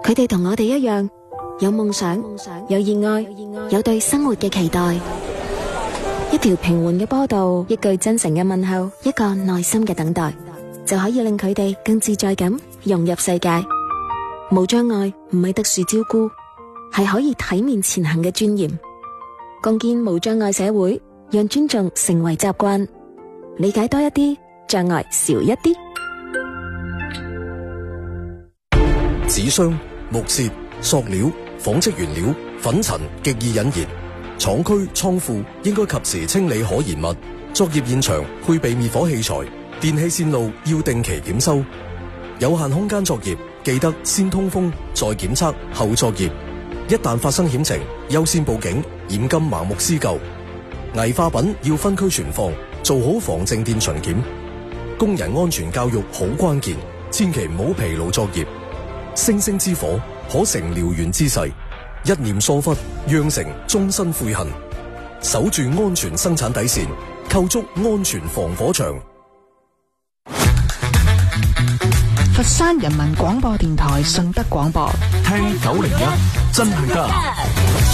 佢哋同我哋一樣，有夢想，有熱愛，有對生活嘅期待。一條平緩嘅波道，一句真誠嘅問候，一個耐心嘅等待，就可以令佢哋更自在咁融入世界。無障礙唔係特殊照顧，係可以體面前行嘅尊嚴。共建無障礙社會，讓尊重成為習慣，理解多一啲，障礙少一啲。 紙箱、木屑、塑料、紡織原料、粉塵極易引燃，廠區倉庫應該及時清理可燃物。作業現場配備滅火器材，電氣線路要定期檢修。有限空間作業記得先通風再檢測後作業。一旦發生險情，優先報警，嚴禁盲目施救。危化品要分區存放，做好防靜電巡檢。工人安全教育好關鍵，千祈唔好疲勞作業。星星之火可成燎原之勢，一念疏忽釀成終身悔恨。守住安全生產底線，構築安全防火牆。 佛山人民廣播電台順德廣播， 聽901真係得。